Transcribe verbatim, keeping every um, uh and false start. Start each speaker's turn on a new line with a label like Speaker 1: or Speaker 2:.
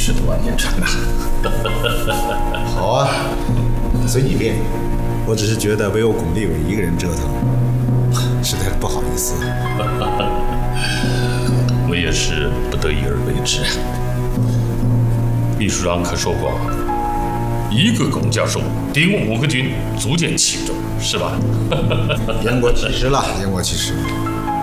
Speaker 1: 是的，万年船呐。
Speaker 2: 好啊，随你便。我只是觉得唯有巩立伟一个人折腾，实在是不好意思。
Speaker 1: 我也是不得已而为之。秘书长可说过，一个龚教授顶五个军，足见轻重，是吧？
Speaker 2: 言过其实了，言过其实。